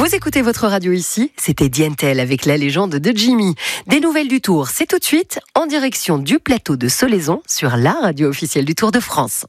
Vous écoutez votre radio ici, c'était Dientel avec la légende de Jimmy. Des nouvelles du Tour, c'est tout de suite en direction du plateau de Solaison sur la radio officielle du Tour de France.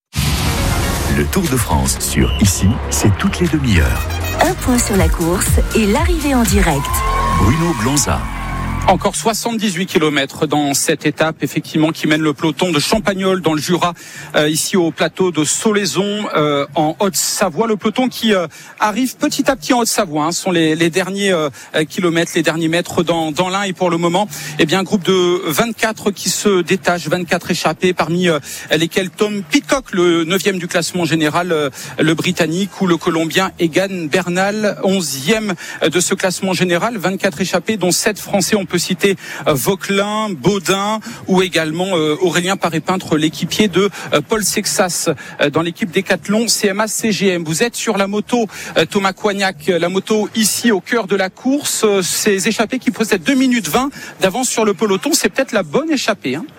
Le Tour de France sur Ici, c'est toutes les demi-heures. Un point sur la course et l'arrivée en direct. Bruno Blanza. Encore 78 km dans cette étape, effectivement, qui mène le peloton de Champagnole dans le Jura, ici au plateau de Solaison, en Haute-Savoie. Le peloton qui arrive petit à petit en Haute-Savoie, sont les derniers kilomètres, les derniers mètres dans l'Ain. Et pour le moment, un groupe de 24 qui se détache, 24 échappés, parmi lesquels Tom Pidcock, le 9e du classement général, le Britannique, ou le Colombien Egan Bernal, 11e de ce classement général. 24 échappés, dont 7 Français. On peut citer Vauquelin, Baudin ou également Aurélien Paré-Peintre, l'équipier de Paul Sexas dans l'équipe Décathlon CMA CGM. Vous êtes sur la moto Thomas Coignac, la moto ici au cœur de la course. Ces échappés qui possèdent 2 minutes 20 d'avance sur le peloton, c'est peut-être la bonne échappée, hein.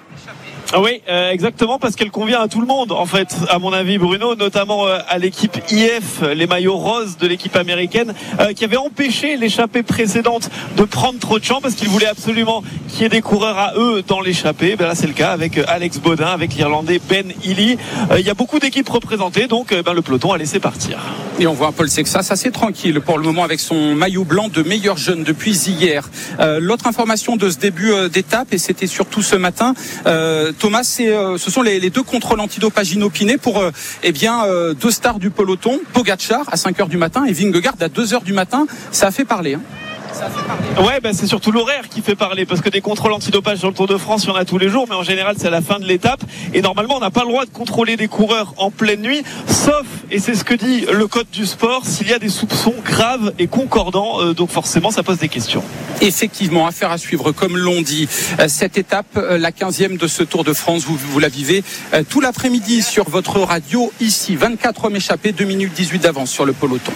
Oui, exactement, parce qu'elle convient à tout le monde, en fait, à mon avis, Bruno, notamment à l'équipe IF, les maillots roses de l'équipe américaine, qui avait empêché l'échappée précédente de prendre trop de champ, parce qu'ils voulaient absolument qu'il y ait des coureurs à eux dans l'échappée. Là, c'est le cas avec Alex Baudin, avec l'Irlandais Ben Healy. Il y a beaucoup d'équipes représentées, donc le peloton a laissé partir. Et on voit Paul Sexas assez tranquille pour le moment avec son maillot blanc de meilleur jeune depuis hier. L'autre information de ce début d'étape, et c'était surtout ce matin, Thomas, ce sont les deux contrôles antidopage inopinés pour deux stars du peloton, Pogačar à 5h du matin et Vingegaard à 2h du matin. Ça a fait parler, hein. Ouais, c'est surtout l'horaire qui fait parler, parce que des contrôles antidopage sur le Tour de France, il y en a tous les jours, mais en général c'est à la fin de l'étape, et normalement on n'a pas le droit de contrôler des coureurs en pleine nuit, sauf, et c'est ce que dit le code du sport, s'il y a des soupçons graves et concordants, donc forcément ça pose des questions. Effectivement, affaire à suivre, comme l'on dit. Cette étape, la 15e de ce Tour de France, vous la vivez tout l'après-midi sur votre radio ici. 24 hommes échappés, 2 minutes 18 d'avance sur le peloton.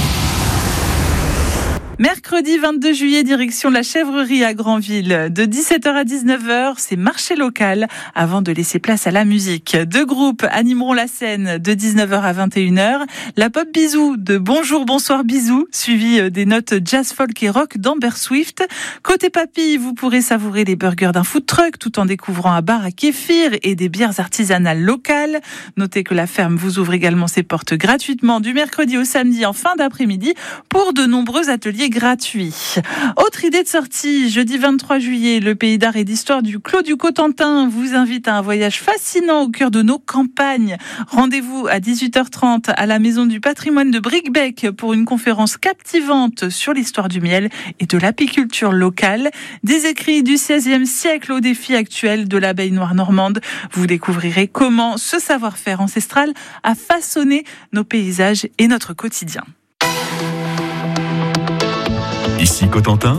Mercredi 22 juillet, direction la Chèvrerie à Granville. De 17h à 19h, c'est marché local avant de laisser place à la musique. 2 groupes animeront la scène de 19h à 21h. La pop bisou de Bonjour, Bonsoir, Bisous, suivi des notes jazz, folk et rock d'Amber Swift. Côté papille, vous pourrez savourer les burgers d'un food truck tout en découvrant un bar à kéfir et des bières artisanales locales. Notez que la ferme vous ouvre également ses portes gratuitement du mercredi au samedi en fin d'après-midi pour de nombreux ateliers gratuit. Autre idée de sortie, jeudi 23 juillet, le pays d'art et d'histoire du Clos du Cotentin vous invite à un voyage fascinant au cœur de nos campagnes. Rendez-vous à 18h30 à la Maison du Patrimoine de Bricbec pour une conférence captivante sur l'histoire du miel et de l'apiculture locale. Des écrits du XVIe siècle aux défis actuels de l'abeille noire normande. Vous découvrirez comment ce savoir-faire ancestral a façonné nos paysages et notre quotidien. Ici Cotentin,